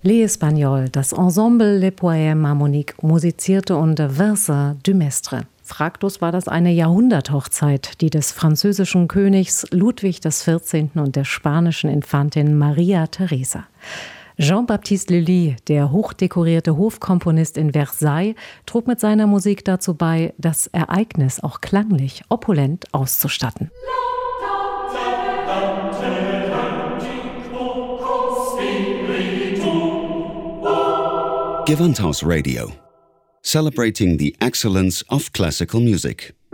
L'Espagnol, das Ensemble Les Poèmes Harmoniques musizierte unter Versa du Mestre. Fraglos war das eine Jahrhunderthochzeit, die des französischen Königs Ludwig XIV. Und der spanischen Infantin Maria Theresa. Jean-Baptiste Lully, der hochdekorierte Hofkomponist in Versailles, trug mit seiner Musik dazu bei, das Ereignis auch klanglich opulent auszustatten. Gewandhaus Radio, celebrating the excellence of classical music.